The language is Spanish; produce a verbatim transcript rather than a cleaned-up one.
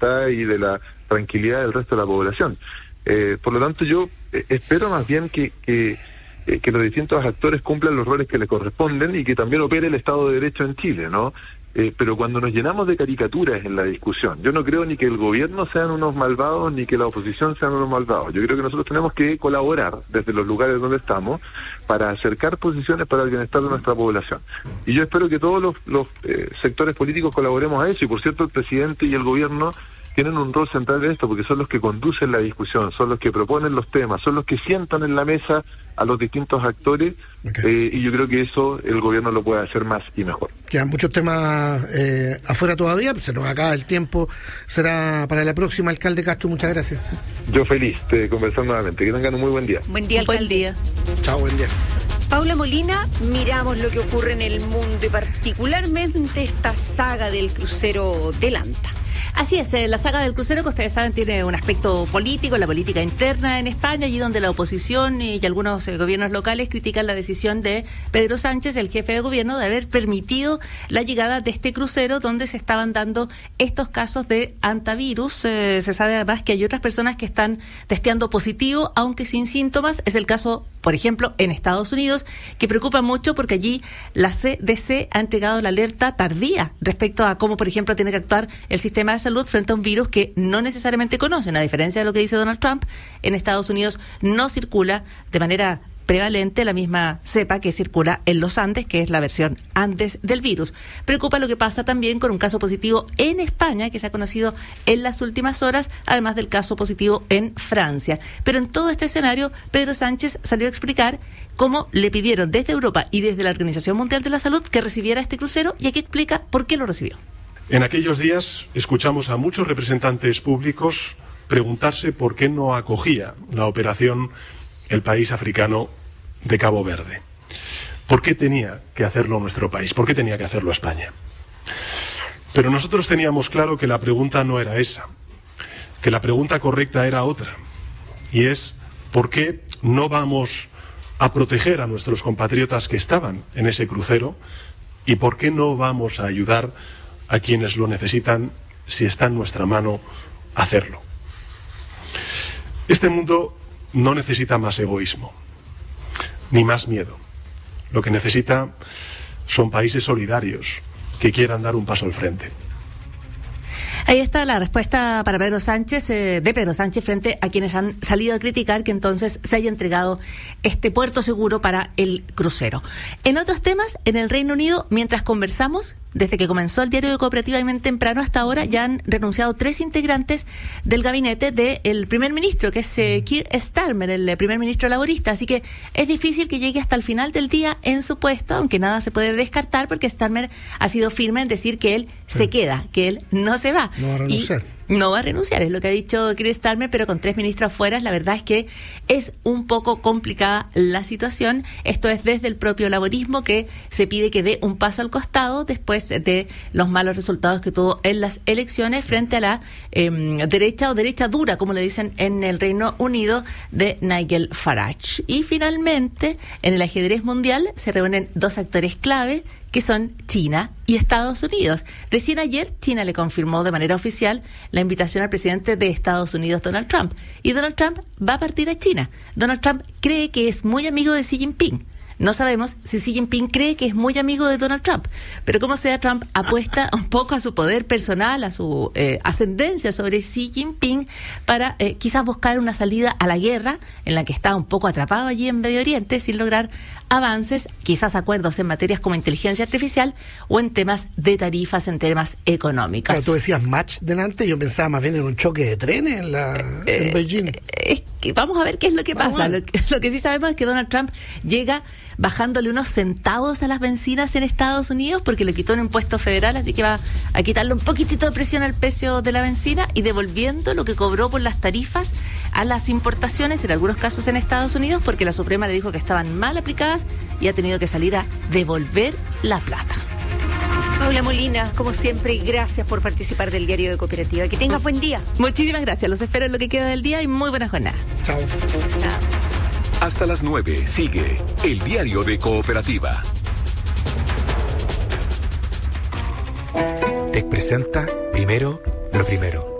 libertad y de la tranquilidad del resto de la población. Eh, por lo tanto, yo eh, espero más bien que, que, eh, que los distintos actores cumplan los roles que les corresponden y que también opere el Estado de Derecho en Chile, ¿no? Eh, pero cuando nos llenamos de caricaturas en la discusión, yo no creo ni que el gobierno sean unos malvados ni que la oposición sean unos malvados. Yo creo que nosotros tenemos que colaborar desde los lugares donde estamos para acercar posiciones para el bienestar de nuestra población. Y yo espero que todos los, los eh, sectores políticos colaboremos a eso. Y por cierto, el presidente y el gobierno tienen un rol central en esto, porque son los que conducen la discusión, son los que proponen los temas, son los que sientan en la mesa a los distintos actores, okay. eh, y yo creo que eso el gobierno lo puede hacer más y mejor. Quedan muchos temas eh, afuera todavía, se nos acaba el tiempo, será para la próxima. Alcalde Castro, muchas gracias. Yo feliz de conversar nuevamente, que tengan un muy buen día. Buen día, alcalde. Buen día. Chao, buen día. Paula Molina, miramos lo que ocurre en el mundo y particularmente esta saga del crucero Delanta. Así es, eh, la saga del crucero, que ustedes saben, tiene un aspecto político, la política interna en España, allí donde la oposición y, y algunos eh, gobiernos locales critican la decisión de Pedro Sánchez, el jefe de gobierno, de haber permitido la llegada de este crucero donde se estaban dando estos casos de antivirus. Eh, se sabe además que hay otras personas que están testeando positivo, aunque sin síntomas. Es el caso, por ejemplo, en Estados Unidos, que preocupa mucho porque allí la C D C ha entregado la alerta tardía respecto a cómo, por ejemplo, tiene que actuar el sistema de salud frente a un virus que no necesariamente conocen. A diferencia de lo que dice Donald Trump, en Estados Unidos no circula de manera prevalente la misma cepa que circula en los Andes, que es la versión antes del virus. Preocupa lo que pasa también con un caso positivo en España, que se ha conocido en las últimas horas, además del caso positivo en Francia. Pero en todo este escenario, Pedro Sánchez salió a explicar cómo le pidieron desde Europa y desde la Organización Mundial de la Salud que recibiera este crucero, y aquí explica por qué lo recibió. En aquellos días escuchamos a muchos representantes públicos preguntarse por qué no acogía la operación el país africano de Cabo Verde. ¿Por qué tenía que hacerlo nuestro país? ¿Por qué tenía que hacerlo España? Pero nosotros teníamos claro que la pregunta no era esa, que la pregunta correcta era otra, y es ¿por qué no vamos a proteger a nuestros compatriotas que estaban en ese crucero? ¿Y por qué no vamos a ayudar a quienes lo necesitan si está en nuestra mano hacerlo? Este mundo no necesita más egoísmo, ni más miedo. Lo que necesita son países solidarios que quieran dar un paso al frente. Ahí está la respuesta para Pedro Sánchez, eh, de Pedro Sánchez frente a quienes han salido a criticar que entonces se haya entregado este puerto seguro para el crucero. En otros temas, en el Reino Unido, mientras conversamos, desde que comenzó el diario de Cooperativa y bien temprano hasta ahora, ya han renunciado tres integrantes del gabinete del primer ministro, que es eh, Keir Starmer, el primer ministro laborista. Así que es difícil que llegue hasta el final del día en su puesto, aunque nada se puede descartar, porque Starmer ha sido firme en decir que él sí. se queda, que él no se va. No va a renunciar. Y no va a renunciar, es lo que ha dicho Keir Starmer, pero con tres ministros fuera, la verdad es que es un poco complicada la situación. Esto es desde el propio laborismo, que se pide que dé un paso al costado después de los malos resultados que tuvo en las elecciones frente a la eh, derecha o derecha dura, como le dicen en el Reino Unido, de Nigel Farage. Y finalmente, en el ajedrez mundial se reúnen dos actores clave, que son China y Estados Unidos. Recién ayer China le confirmó de manera oficial la invitación al presidente de Estados Unidos, Donald Trump. Y Donald Trump va a partir a China. Donald Trump cree que es muy amigo de Xi Jinping. No sabemos si Xi Jinping cree que es muy amigo de Donald Trump, pero como sea, Trump apuesta un poco a su poder personal, a su eh, ascendencia sobre Xi Jinping, para eh, quizás buscar una salida a la guerra en la que está un poco atrapado allí en Medio Oriente sin lograr avances, quizás acuerdos en materias como inteligencia artificial o en temas de tarifas, en temas económicos. Claro, tú decías match delante, yo pensaba más bien en un choque de trenes en, la, eh, en Beijing. Eh, es que vamos a ver qué es lo que vamos pasa. Lo que, lo que sí sabemos es que Donald Trump llega bajándole unos centavos a las bencinas en Estados Unidos porque le quitó un impuesto federal, así que va a quitarle un poquitito de presión al precio de la bencina y devolviendo lo que cobró por las tarifas a las importaciones, en algunos casos en Estados Unidos, porque la Suprema le dijo que estaban mal aplicadas y ha tenido que salir a devolver la plata. Paula Molina, como siempre, gracias por participar del Diario de Cooperativa. Que tengas buen día. Muchísimas gracias. Los espero en lo que queda del día y muy buena jornada. Chao. Chao. Hasta las nueve sigue el Diario de Cooperativa. Te presenta primero lo primero.